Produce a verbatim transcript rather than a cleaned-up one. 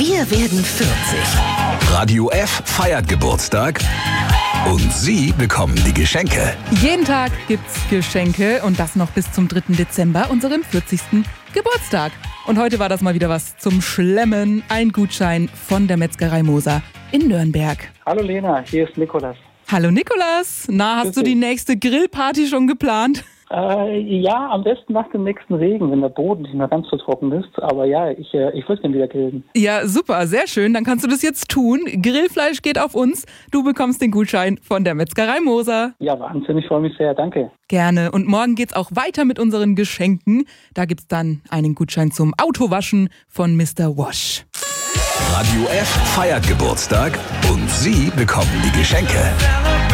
Wir werden vierzig. Radio F feiert Geburtstag und Sie bekommen die Geschenke. Jeden Tag gibt's Geschenke und das noch bis zum dritten Dezember, unserem vierzigsten Geburtstag. Und heute war das mal wieder was zum Schlemmen. Ein Gutschein von der Metzgerei Moser in Nürnberg. Hallo Lena, hier ist Nikolas. Hallo Nikolas. Na, hast Grüß du die dich. nächste Grillparty schon geplant? Äh, ja, am besten nach dem nächsten Regen, wenn der Boden nicht mehr ganz so trocken ist. Aber ja, ich, äh, ich würde dann wieder grillen. Ja, super, sehr schön. Dann kannst du das jetzt tun. Grillfleisch geht auf uns. Du bekommst den Gutschein von der Metzgerei Moser. Ja, Wahnsinn, ich freue mich sehr, danke. Gerne. Und morgen geht's auch weiter mit unseren Geschenken. Da gibt's dann einen Gutschein zum Autowaschen von Mister Wash. Radio F feiert Geburtstag und Sie bekommen die Geschenke.